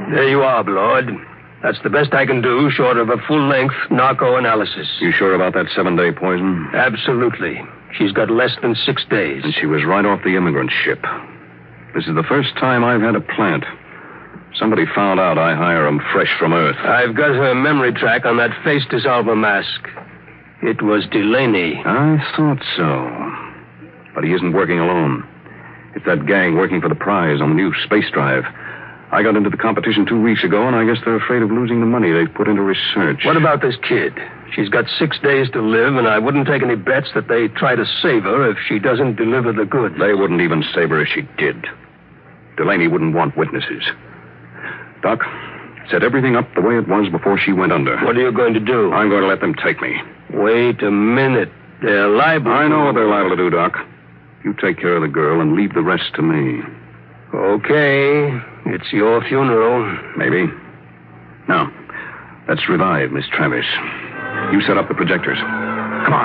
There you are, Blood. That's the best I can do, short of a full-length narco analysis. You sure about that 7-day poison? Absolutely. She's got less than 6 days. And she was right off the immigrant ship. This is the first time I've had a plant. Somebody found out I hire 'em fresh from Earth. I've got her memory track on that face dissolver mask. It was Delaney. I thought so. But he isn't working alone. It's that gang working for the prize on the new space drive. I got into the competition 2 weeks ago, and I guess they're afraid of losing the money they've put into research. What about this kid? She's got 6 days to live, and I wouldn't take any bets that they try to save her if she doesn't deliver the goods. They wouldn't even save her if she did. Delaney wouldn't want witnesses. Doc, set everything up the way it was before she went under. What are you going to do? I'm going to let them take me. Wait a minute. They're liable. I know what they're liable to do, Doc. You take care of the girl and leave the rest to me. Okay. It's your funeral. Maybe. Now, let's revive Miss Travis. You set up the projectors. Come on.